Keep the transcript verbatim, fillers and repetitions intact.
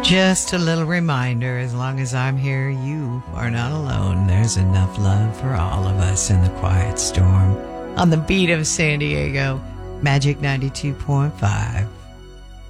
Just a little reminder, as long as I'm here, you are not alone. There's enough love for all of us in the quiet storm. On the beat of San Diego, Magic ninety-two point five.